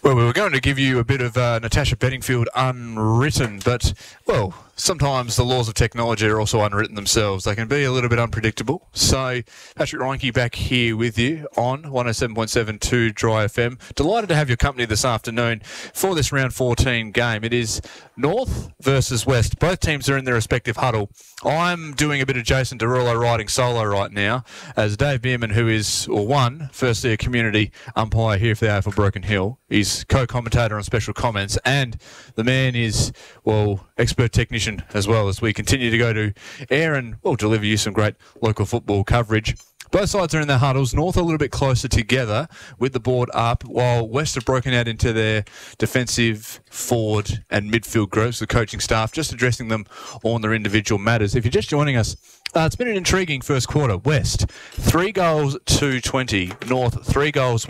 Well, we were going to give you a bit of Natasha Bedingfield unwritten, but, well, sometimes the laws of technology are also unwritten themselves. They can be a little bit unpredictable. So, Patrick Reinke back here with you on 107.72 Dry FM. Delighted to have your company this afternoon for this round 14 game. It is North versus West. Both teams are in their respective huddle. I'm doing a bit of Jason Derulo riding solo right now, as Dave Bierman, who is, or one, firstly a community umpire here for the AFL Broken Hill. He's co-commentator on special comments, and the man is, well, expert technician as well, as we continue to go to air and, well, deliver you some great local football coverage. Both sides are in their huddles. North a little bit closer together with the board up, while West have broken out into their defensive, forward and midfield groups, the coaching staff, just addressing them on their individual matters. If you're just joining us, it's been an intriguing first quarter. West, 3 goals to 20. North, 3 goals,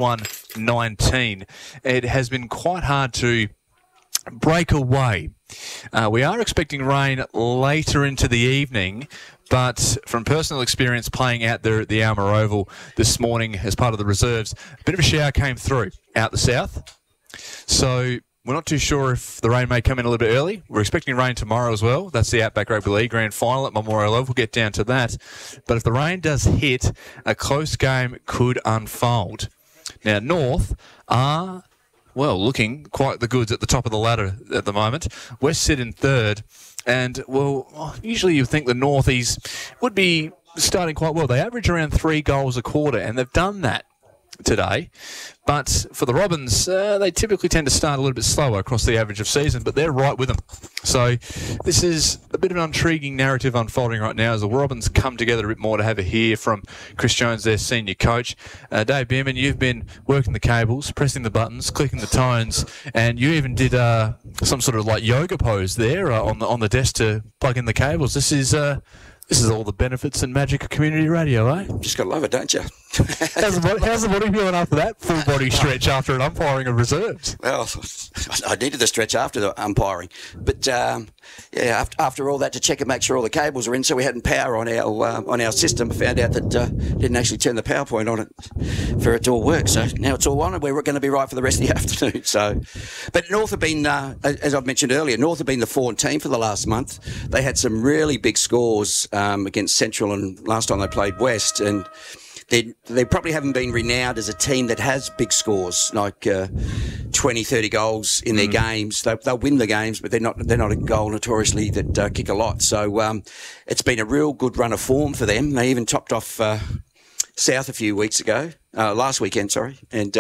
19. It has been quite hard to break away. We are expecting rain later into the evening, but from personal experience playing out there at the Alma Oval this morning as part of the reserves, a bit of a shower came through out the south. So we're not too sure if the rain may come in a little bit early. We're expecting rain tomorrow as well. That's the Outback Rugby League Grand Final at Memorial Oval. We'll get down to that. But if the rain does hit, a close game could unfold. Now, North are, well, looking quite the goods at the top of the ladder at the moment. West sit in third. And, well, usually you think the Northies would be starting quite well. They average around 3 goals a quarter, and they've done that today. But for the Robins, they typically tend to start a little bit slower across the average of season, but they're right with them. So this is a bit of an intriguing narrative unfolding right now as the Robins come together a bit more to have a hear from Chris Jones, their senior coach. Dave Bierman, you've been working the cables, pressing the buttons, clicking the tones, and you even did some sort of like yoga pose there on the desk to plug in the cables. This is all the benefits and magic of community radio, eh? Just got to love it, don't you? How's the body feeling after that full body stretch after an umpiring of reserves? Well, I needed the stretch after the umpiring. But, after all that to check and make sure all the cables are in, so we hadn't power on our system. I found out that didn't actually turn the PowerPoint on it for it to all work. So now it's all on and we're going to be right for the rest of the afternoon. So, but North have been, as I've mentioned earlier, North have been the form team for the last month. They had some really big scores against Central and last time they played West, and they probably haven't been renowned as a team that has big scores, like 20, 30 goals in their games. They'll win the games, but they're not a goal notoriously that kick a lot. So it's been a real good run of form for them. They even topped off South a few weeks ago, last weekend, and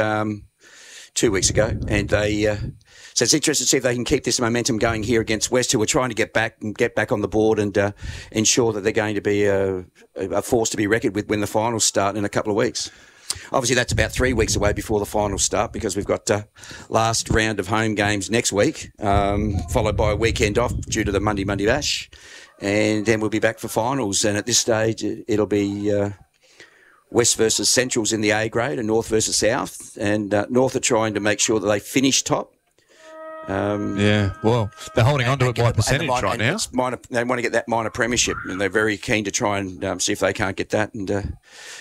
2 weeks ago, and they. So it's interesting to see if they can keep this momentum going here against West, who are trying to get back on the board and ensure that they're going to be a force to be reckoned with when the finals start in a couple of weeks. Obviously, that's about 3 weeks away before the finals start because we've got last round of home games next week, followed by a weekend off due to the Monday Bash, and then we'll be back for finals. And at this stage, it'll be West versus Centrals in the A grade and North versus South, and North are trying to make sure that they finish top. Well, they're holding on to it by percentage right now. They want to get that minor premiership, and they're very keen to try and see if they can't get that and